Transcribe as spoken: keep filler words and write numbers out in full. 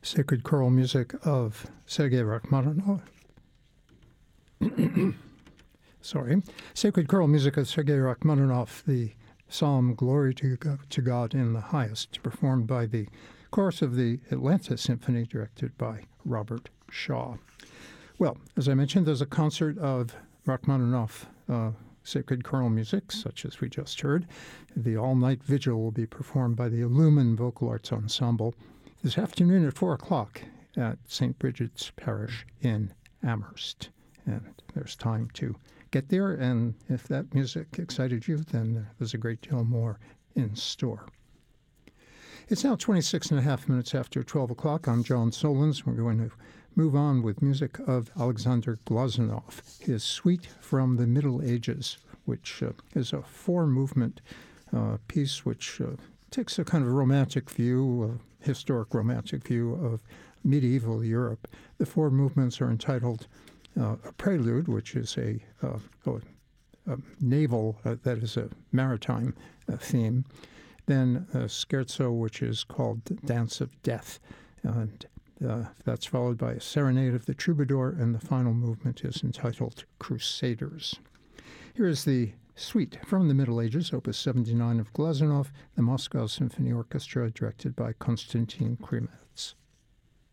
Sacred choral music of Sergei Rachmaninoff. Sorry. Sacred choral music of Sergei Rachmaninoff, the psalm Glory to God in the Highest, performed by the chorus of the Atlanta Symphony, directed by Robert Shaw. Well, as I mentioned, there's a concert of Rachmaninoff uh, sacred choral music, such as we just heard. The all-night vigil will be performed by the Illumin Vocal Arts Ensemble this afternoon at four o'clock at Saint Bridget's Parish in Amherst. And there's time to get there, and if that music excited you, then there's a great deal more in store. It's now twenty-six and a half minutes after twelve o'clock. I'm John Solons. We're going to move on with music of Alexander Glazunov, his Suite from the Middle Ages, which uh, is a four-movement uh, piece which uh, takes a kind of romantic view, a historic romantic view of medieval Europe. The four movements are entitled uh, a prelude, which is a, uh, a, a naval, uh, that is a maritime uh, theme, then a scherzo, which is called Dance of Death, and uh, that's followed by a serenade of the troubadour, and the final movement is entitled Crusaders. Here is the Suite from the Middle Ages, Opus seventy-nine of Glazunov, the Moscow Symphony Orchestra, directed by Konstantin Kremetz.